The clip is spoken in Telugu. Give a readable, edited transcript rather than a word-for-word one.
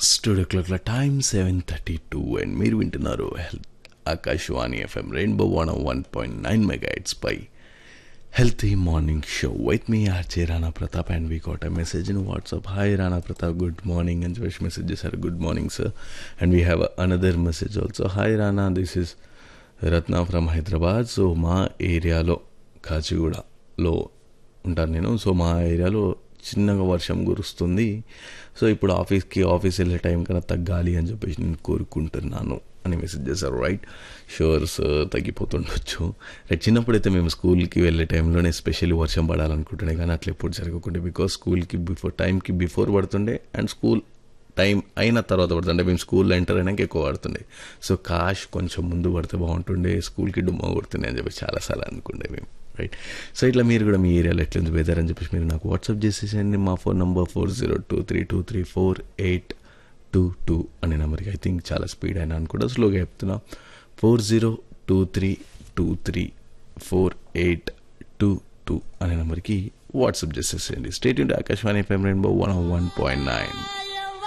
స్టూడియో క్లాక్ల టైమ్ 7:32 అండ్ మీరు వింటున్నారు Akashvani FM rainbow 101.9 megahertz pi healthy morning show with me RJ Rana Pratap and we got a message in WhatsApp. Hi Rana Pratap, good morning అని చెప్పేసి మెసేజ్ చేశారు. Good morning sir. And we have another message also. Hi Rana, this is Ratna from Hyderabad. So మా ఏరియాలో కాచిగూడలో ఉంటాను నేను. సో మా ఏరియాలో చిన్నగా వర్షం కురుస్తుంది. సో ఇప్పుడు ఆఫీస్ వెళ్ళే టైం కన్నా తగ్గాలి అని చెప్పేసి నేను కోరుకుంటున్నాను అని మెసేజ్ చేశారు. Right, sure sir, తగ్గిపోతుండొచ్చు. రైట్, చిన్నప్పుడైతే మేము స్కూల్కి వెళ్ళే టైంలోనే ఎస్పెషల్లీ వర్షం పడాలనుకుంటుండే, కానీ అట్లా ఎప్పుడు జరగకుండే. బికాస్ స్కూల్కి టైంకి బిఫోర్ పడుతుండే అండ్ స్కూల్ టైం అయిన తర్వాత పడుతుండే. మేము స్కూల్లో ఎంటర్ అయినాక ఎక్కువ పడుతుండే. సో కొంచెం ముందు పడితే బాగుంటుండే, స్కూల్కి డుమ్మా కొడుతుండే అని చెప్పి చాలాసార్లు అనుకుండే మేము. రైట్, సో ఇట్లా మీరు కూడా మీ ఏరియాలో ఎట్లుంది వెదర్ అని చెప్పేసి మీరు నాకు వాట్సాప్ చేసేసేయండి. మా ఫోన్ నంబర్ 4023234822 అనే నెంబర్కి. ఐ థింక్ చాలా స్పీడ్ అయినా అనుకుంటా, స్లోగా చెప్తున్నా. 4023234822 అనే నెంబర్కి వాట్సాప్ చేసేసేయండి. స్టేట్ యూన్ ఆకాశవాణి ఎఫ్ఎం రెయిన్బో 101.9.